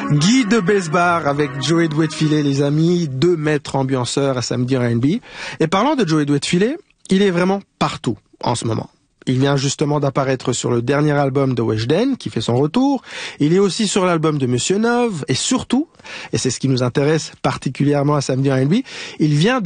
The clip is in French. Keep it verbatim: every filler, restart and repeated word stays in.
Guy de Besbar avec Joey Douet-Filet, les amis, deux maîtres ambianceurs à Samedi R and B. Et parlant de Joey Douet-Filet, il est vraiment partout en ce moment. Il vient justement d'apparaître sur le dernier album de Weshden, qui fait son retour. Il est aussi sur l'album de Monsieur Neuve. Et surtout, et c'est ce qui nous intéresse particulièrement à Samedi R and B, il vient de